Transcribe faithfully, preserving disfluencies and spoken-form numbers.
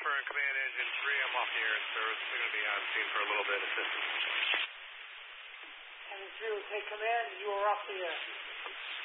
confirm command engine three. I'm off the air in service. We're going to be on scene for a little bit. Assistance. Engine three will take command, and you are off the air.